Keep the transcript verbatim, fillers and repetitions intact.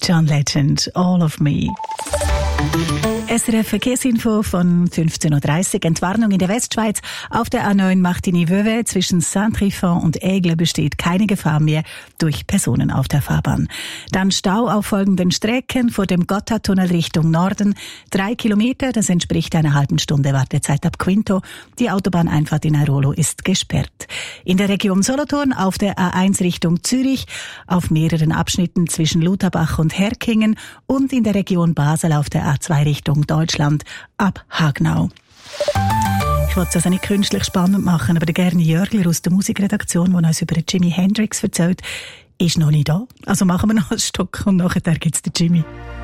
John Legend, All of Me. S R F Verkehrsinfo von fünfzehn Uhr dreißig. Entwarnung in der Westschweiz. Auf der A neun Martigny-Vevey zwischen Saint-Trifon und Aigle besteht keine Gefahr mehr durch Personen auf der Fahrbahn. Dann Stau auf folgenden Strecken vor dem Gotthardtunnel Richtung Norden. Drei Kilometer, das entspricht einer halben Stunde Wartezeit ab Quinto. Die Autobahneinfahrt in Airolo ist gesperrt. In der Region Solothurn auf der A eins Richtung Zürich, auf mehreren Abschnitten zwischen Lutherbach und Herkingen und in der Region Basel auf der A zwei Richtung Deutschland ab Hagnau. Ich wollte es also nicht künstlich spannend machen, aber der Gerni Jörgler aus der Musikredaktion, der uns über Jimi Hendrix erzählt, ist noch nicht da. Also machen wir noch ein Stück und nachher gibt es den Jimmy.